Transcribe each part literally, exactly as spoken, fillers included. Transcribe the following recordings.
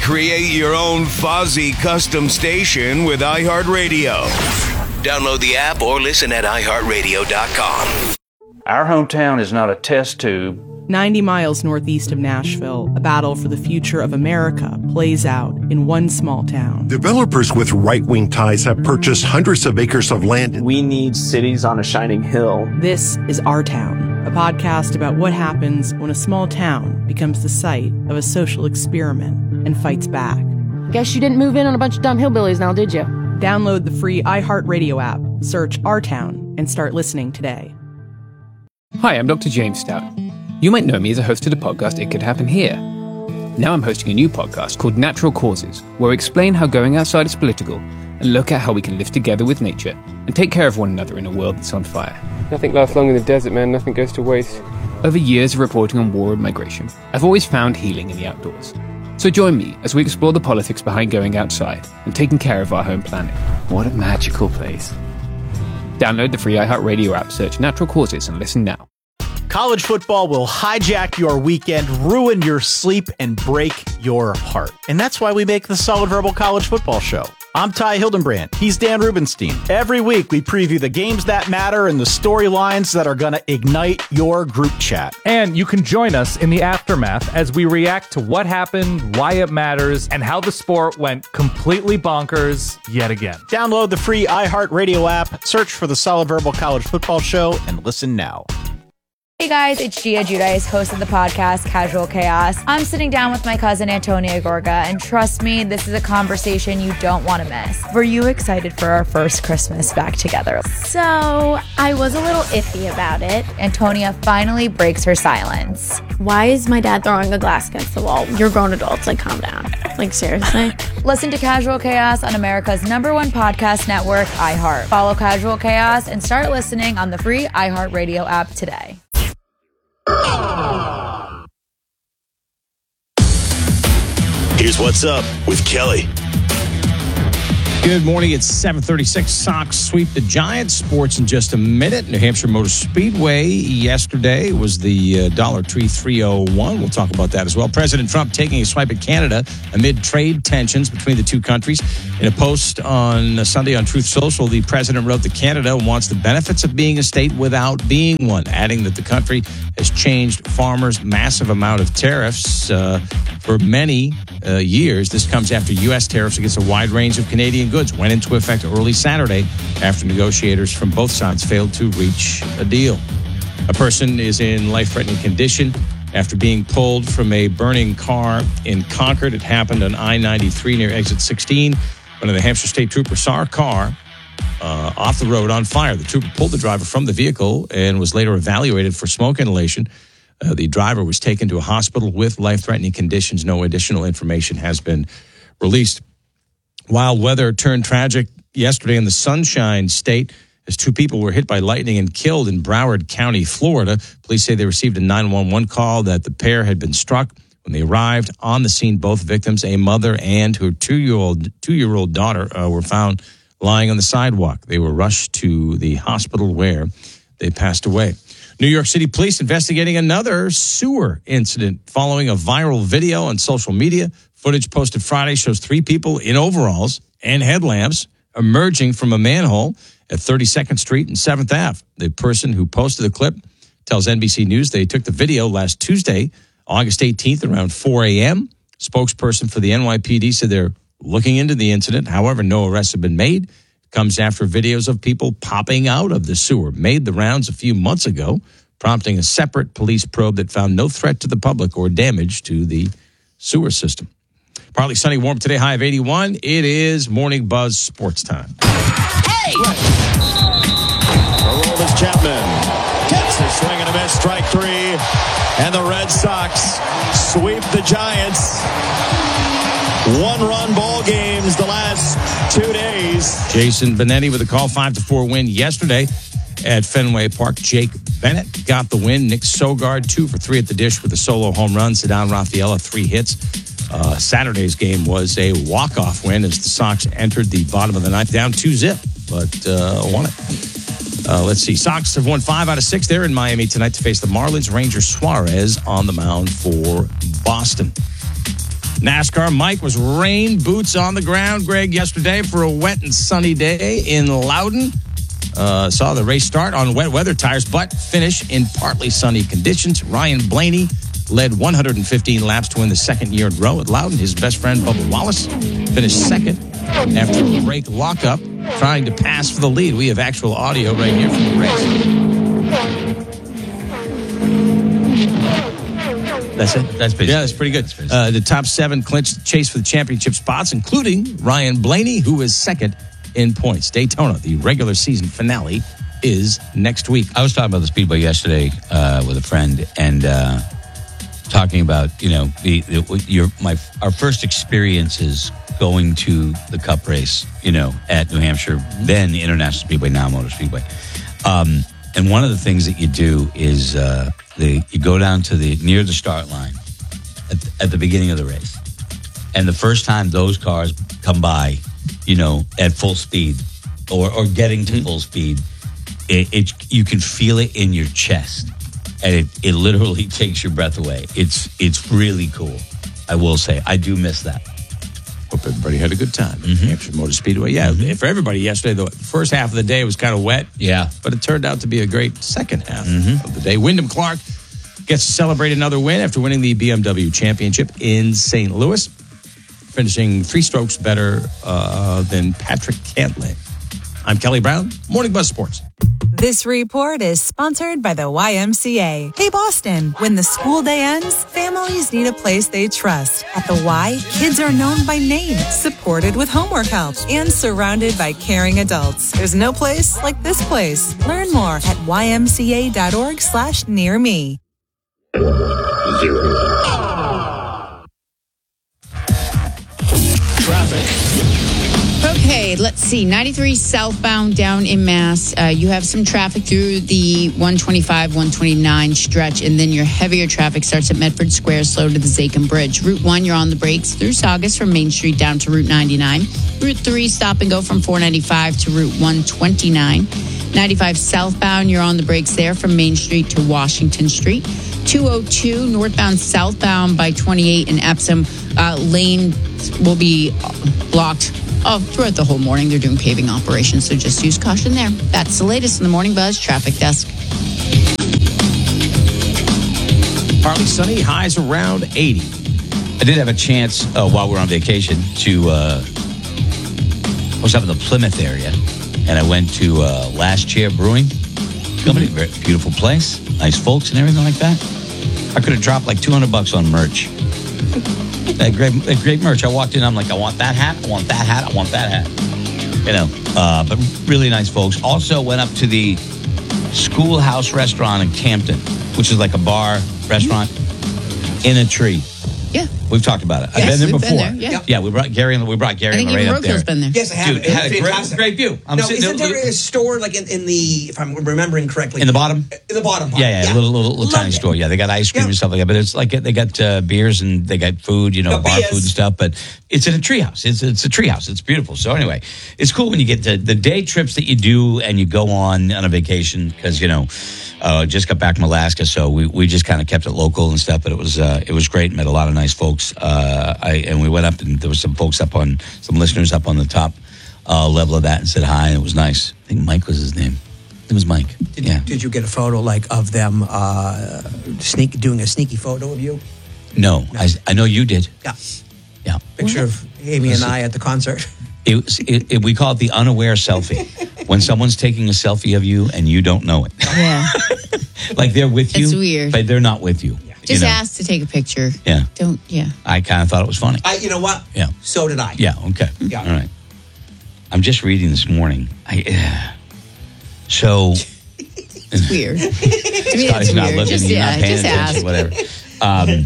Create your own Fozzie custom station with iHeartRadio. Download the app or listen at i heart radio dot com. Our hometown is not a test tube. ninety miles northeast of Nashville, a battle for the future of America plays out in one small town. Developers with right-wing ties have purchased hundreds of acres of land. We need cities on a shining hill. This is Our Town, a podcast about what happens when a small town becomes the site of a social experiment and fights back. Guess you didn't move in on a bunch of dumb hillbillies now, did you? Download the free iHeartRadio app, search Our Town, and start listening today. Hi, I'm Doctor James Stout. You might know me as a host of the podcast It Could Happen Here. Now I'm hosting a new podcast called Natural Causes, where we explain how going outside is political and look at how we can live together with nature and take care of one another in a world that's on fire. Nothing lasts long in the desert, man. Nothing goes to waste. Over years of reporting on war and migration, I've always found healing in the outdoors. So join me as we explore the politics behind going outside and taking care of our home planet. What a magical place. Download the free iHeartRadio app, search Natural Causes, and listen now. College football will hijack your weekend, ruin your sleep, and break your heart. And that's why we make the Solid Verbal College Football Show. I'm Ty Hildenbrand. He's Dan Rubenstein. Every week, we preview the games that matter and the storylines that are going to ignite your group chat. And you can join us in the aftermath as we react to what happened, why it matters, and how the sport went completely bonkers yet again. Download the free iHeartRadio app, search for the Solid Verbal College Football Show, and listen now. Hey guys, it's Gia Giudice, host of the podcast Casual Chaos. I'm sitting down with my cousin Antonia Gorga, and trust me, this is a conversation you don't want to miss. Were you excited for our first Christmas back together? So, I was a little iffy about it. Antonia finally breaks her silence. Why is my dad throwing a glass against the wall? You're grown adults, like calm down. Like seriously? Listen to Casual Chaos on America's number one podcast network, iHeart. Follow Casual Chaos and start listening on the free iHeartRadio app today. Here's what's up with Kelly. Good morning. It's seven thirty-six. Sox sweep the Giants. Sports in just a minute. New Hampshire Motor Speedway yesterday was the uh, Dollar Tree three oh one. We'll talk about that as well. President Trump taking a swipe at Canada amid trade tensions between the two countries. In a post on uh, Sunday on Truth Social, the president wrote that Canada wants the benefits of being a state without being one, adding that the country has changed farmers' massive amount of tariffs uh, for many uh, years. This comes after U S tariffs against a wide range of Canadian goods went into effect early Saturday after negotiators from both sides failed to reach a deal. A person is in life-threatening condition after being pulled from a burning car in Concord. It happened on I ninety-three near exit sixteen when the Hampshire State Trooper saw a car uh, off the road on fire. The trooper pulled the driver from the vehicle and was later evaluated for smoke inhalation. Uh, the driver was taken to a hospital with life-threatening conditions. No additional information has been released. Wild weather turned tragic yesterday in the Sunshine State as two people were hit by lightning and killed in Broward County, Florida. Police say they received a nine one one call that the pair had been struck. When they arrived on the scene, both victims, a mother and her two-year-old two-year-old daughter, uh, were found lying on the sidewalk. They were rushed to the hospital where they passed away. New York City police investigating another sewer incident following a viral video on social media. Footage posted Friday shows three people in overalls and headlamps emerging from a manhole at thirty-second Street and seventh Avenue. The person who posted the clip tells N B C News they took the video last Tuesday, August eighteenth, around four a.m. Spokesperson for the N Y P D said they're looking into the incident. However, no arrests have been made. It comes after videos of people popping out of the sewer made the rounds a few months ago, prompting a separate police probe that found no threat to the public or damage to the sewer system. Partly sunny, warm today, high of eighty-one. It is Morning Buzz Sports Time. Hey! Aroldis Chapman gets a swing and a miss, strike three. And the Red Sox sweep the Giants. One-run ball games the last two days. Jason Benetti with a call, five to four win yesterday at Fenway Park. Jake Bennett got the win. Nick Sogard, two for three at the dish with a solo home run. Ceddanne Rafaela, three hits. Uh, Saturday's game was a walk-off win as the Sox entered the bottom of the ninth down two zip, but uh, won it. Uh, let's see. Sox have won five out of six. They're in Miami tonight to face the Marlins. Ranger Suarez on the mound for Boston. NASCAR, Mike was rain boots on the ground, Greg, yesterday for a wet and sunny day in Loudon. Uh, saw the race start on wet weather tires, but finish in partly sunny conditions. Ryan Blaney led one hundred fifteen laps to win the second year in a row at Loudon. His best friend, Bubba Wallace, finished second after a brake lockup, trying to pass for the lead. We have actual audio right here from the race. That's it? That's pretty Yeah, that's pretty good. Uh, the top seven clinched the chase for the championship spots, including Ryan Blaney, who is second in points. Daytona, the regular season finale, is next week. I was talking about the Speedway yesterday uh, with a friend, and uh, talking about, you know, the, the your my our first experiences going to the Cup race, you know, at New Hampshire, then International Speedway, now Motor Speedway. Um, and one of the things that you do is uh, the, you go down to the near the start line at the, at the beginning of the race, and the first time those cars come by, you know, at full speed or or getting to mm-hmm. full speed, it, it you can feel it in your chest, and it, it literally takes your breath away. It's it's really cool. I will say, I do miss that. Hope everybody had a good time at mm-hmm. Hampshire Motor Speedway. Yeah, mm-hmm. for everybody yesterday, the first half of the day was kind of wet. Yeah. But it turned out to be a great second half mm-hmm. of the day. Wyndham Clark gets to celebrate another win after winning the B M W Championship in Saint Louis, finishing three strokes better uh, than Patrick Cantlay. I'm Kelly Brown, Morning Buzz Sports. This report is sponsored by the Y M C A. Hey, Boston, when the school day ends, families need a place they trust. At the Y, kids are known by name, supported with homework help, and surrounded by caring adults. There's no place like this place. Learn more at ymca.org slash near me. Zero. Traffic. Okay, let's see. ninety-three southbound down in Mass. Uh, you have some traffic through the one twenty-five, one twenty-nine stretch, and then your heavier traffic starts at Medford Square, slow to the Zachem Bridge. Route one, you're on the brakes through Saugus from Main Street down to Route ninety-nine. Route three, stop and go from four ninety-five to Route one twenty-nine. ninety-five southbound, you're on the brakes there from Main Street to Washington Street. two oh two northbound southbound by twenty-eight in Epsom. Uh, lane will be blocked Oh, throughout the whole morning. They're doing paving operations, so just use caution there. That's the latest in the Morning Buzz Traffic Desk. Partly sunny, highs around eighty. I did have a chance uh, while we were on vacation to, uh, I was up in the Plymouth area, and I went to uh, Last Chair Brewing Company. Very beautiful place, nice folks and everything like that. I could have dropped like two hundred bucks on merch. That great, that great merch. I walked in, I'm like, I want that hat, I want that hat, I want that hat. You know, uh, but really nice folks. Also went up to the Schoolhouse Restaurant in Campton, which is like a bar, restaurant, in a tree. Yeah. We've talked about it. Yes, I've been there we've before. been there, yeah. yeah, we brought Gary and we brought Gary I think and even right up there. Roadkill's been there. Yes, I have. Dude, it had a great, great view. I'm no, sitting isn't there, there a store like in, in the, if I'm remembering correctly, in the bottom? In the bottom part. Yeah, yeah, yeah. a little, little, little tiny it. store. Yeah, they got ice cream yeah. and stuff like that. But it's like they got uh, beers and they got food, you know, no, bar beers. food and stuff. But it's in a treehouse. It's it's a treehouse. It's beautiful. So anyway, it's cool when you get to the day trips that you do and you go on on a vacation because you know. Uh, just got back from Alaska, so we, we just kind of kept it local and stuff. But it was uh, it was great. Met a lot of nice folks. Uh, I and we went up and there was some folks up on some listeners up on the top uh, level of that and said hi. And it was nice. I think Mike was his name. It was Mike. Did, yeah. Did you get a photo like of them uh, sneak doing a sneaky photo of you? No, no. I I know you did. Yeah. Yeah. Picture of Amy and I at the concert. It was, it, it, we call it the unaware selfie. When someone's taking a selfie of you and you don't know it. Yeah. Like they're with you, it's weird. But they're not with you. Yeah. Just you know? ask to take a picture. Yeah. Don't, yeah. I kind of thought it was funny. I, you know what? Yeah. So did I. Yeah, okay. Yeah. All right. I'm just reading this morning. I uh, So. It's weird. To me, Scotty's it's not weird. looking, Just, he's yeah, not paying just attention, ask. whatever. Um,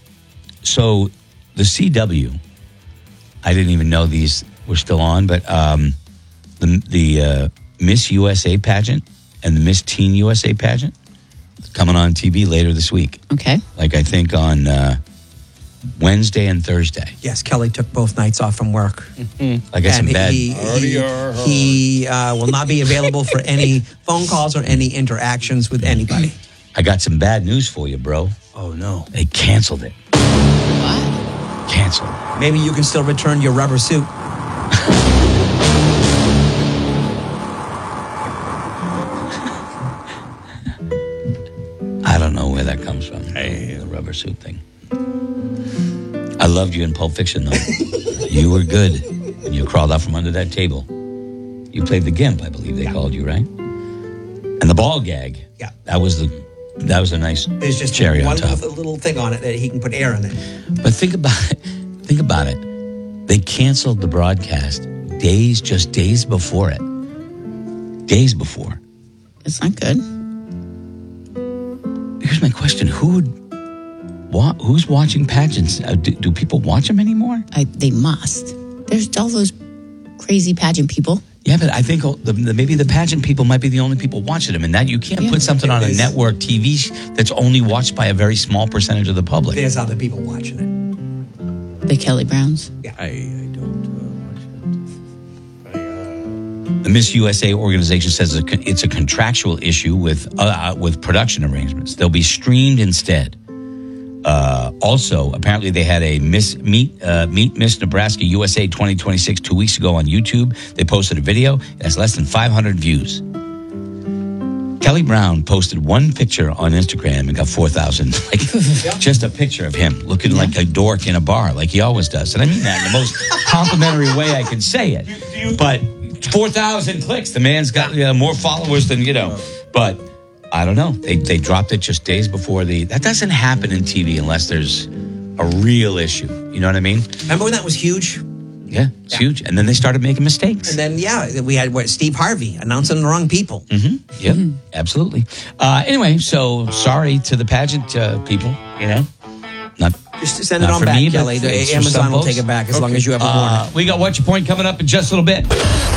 so the C W, I didn't even know these were still on, but um, the the uh, Miss U S A pageant and the Miss Teen U S A pageant coming on T V later this week. Okay. Like I think on uh, Wednesday and Thursday. Yes, Kelly took both nights off from work. Mm-hmm. I got some bad. He, he, he uh, will not be available for any phone calls or any interactions with anybody. I got some bad news for you, bro. Oh, no. They canceled it. What? Canceled. Maybe you can still return your rubber suit. I don't know where that comes from. Hey, the rubber suit thing. I loved you in Pulp Fiction, though. You were good when you crawled out from under that table. You played the Gimp, I believe they yeah. called you, right? And the ball gag. Yeah. That was the that was a nice There's just cherry one on top. little, little thing on it that he can put air in it. But think about it. Think about it. They canceled the broadcast days, just days before it. Days before. It's not good. Here's my question: Who would? What? Who's watching pageants? Uh, do, do people watch them anymore? I, they must. There's all those crazy pageant people. Yeah, but I think the, the, maybe the pageant people might be the only people watching them, and that you can't Yeah. put something on a network T V that's only watched by a very small percentage of the public. There's other people watching it. The Kelly Browns. Yeah. I, I don't uh, watch it. I, uh... The Miss U S A organization says it's a contractual issue with uh, with production arrangements. They'll be streamed instead. Uh, also, apparently they had a Miss Meet uh, Meet Miss Nebraska U S A twenty twenty-six two weeks ago on YouTube. They posted a video. It has less than five hundred views. Kelly Brown posted one picture on Instagram and got four thousand. Like, just a picture of him looking yeah. like a dork in a bar, like he always does. And I mean that in the most complimentary way I can say it. But four thousand clicks. The man's got uh, more followers than, you know. But I don't know. They they dropped it just days before the... That doesn't happen in T V unless there's a real issue. You know what I mean? Remember when that was huge? Yeah, it's yeah. huge. And then they started making mistakes. And then, yeah, we had what, Steve Harvey announcing the wrong people. Mm-hmm. Yep, mm-hmm. absolutely. Uh, anyway, so sorry to the pageant uh, people, you know. Not Just send it on back, me, Kelly. Amazon will take it back as okay. long as you have a warning. Uh, we got What's Your Point coming up in just a little bit.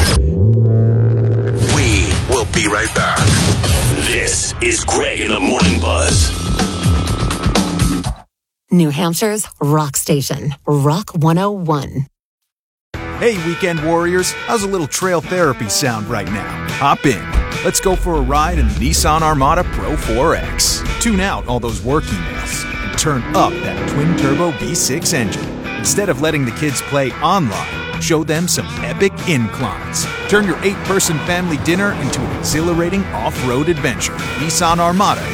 We will be right back. This is Greg in the Morning Buzz. New Hampshire's Rock Station, Rock one oh one. Hey, weekend warriors, how's a little trail therapy sound right now? Hop in. Let's go for a ride in the Nissan Armada Pro four X. Tune out all those work emails and turn up that twin-turbo V six engine. Instead of letting the kids play online, show them some epic inclines. Turn your eight-person family dinner into an exhilarating off-road adventure. Nissan Armada